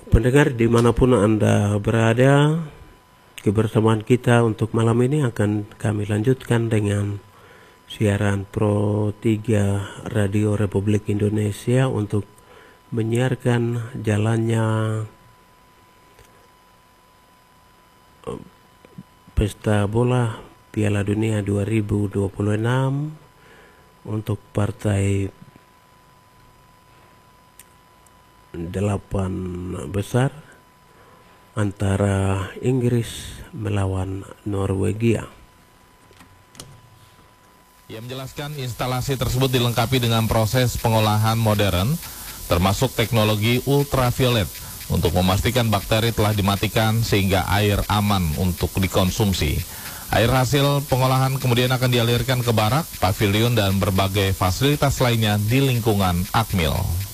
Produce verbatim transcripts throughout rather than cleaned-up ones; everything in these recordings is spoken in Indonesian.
Pendengar dimanapun Anda berada, kebersamaan kita untuk malam ini akan kami lanjutkan dengan siaran Pro tiga Radio Republik Indonesia untuk menyiarkan jalannya Pesta Bola Piala Dunia dua ribu dua puluh enam untuk partai delapan besar antara Inggris melawan Norwegia. Ia menjelaskan instalasi tersebut dilengkapi dengan proses pengolahan modern, termasuk teknologi ultraviolet untuk memastikan bakteri telah dimatikan sehingga air aman untuk dikonsumsi. Air hasil pengolahan kemudian akan dialirkan ke barak, pavilion, dan berbagai fasilitas lainnya di lingkungan Akmil.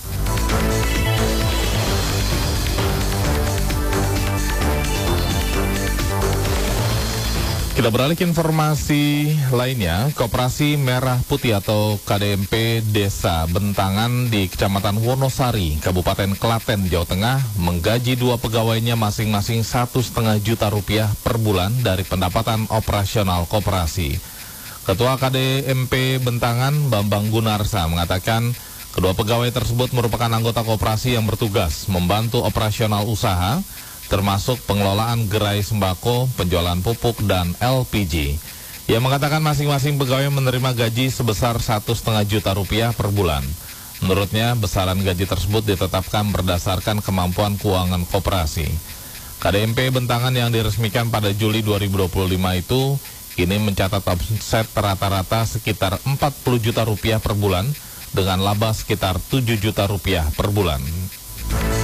Kita beralih ke informasi lainnya. Koperasi Merah Putih atau K D M P Desa Bentangan di Kecamatan Wonosari, Kabupaten Klaten, Jawa Tengah menggaji dua pegawainya masing-masing satu setengah juta rupiah per bulan dari pendapatan operasional koperasi. Ketua K D M P Bentangan, Bambang Gunarsa, mengatakan kedua pegawai tersebut merupakan anggota koperasi yang bertugas membantu operasional usaha, termasuk pengelolaan gerai sembako, penjualan pupuk, dan L P G. Ia mengatakan masing-masing pegawai menerima gaji sebesar satu setengah juta rupiah per bulan. Menurutnya, besaran gaji tersebut ditetapkan berdasarkan kemampuan keuangan koperasi. K D M P Bentangan yang diresmikan pada Juli dua ribu dua puluh lima itu kini mencatat omset rata-rata sekitar empat puluh juta rupiah per bulan dengan laba sekitar tujuh juta rupiah per bulan.